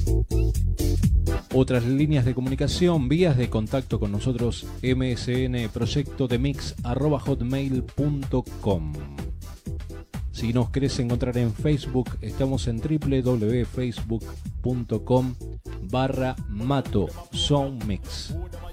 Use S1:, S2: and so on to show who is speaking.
S1: Otras líneas de comunicación, vías de contacto con nosotros, msnproyectodemix@hotmail.com. Si nos querés encontrar en Facebook, estamos en www.facebook.com/Mato Sound Mix.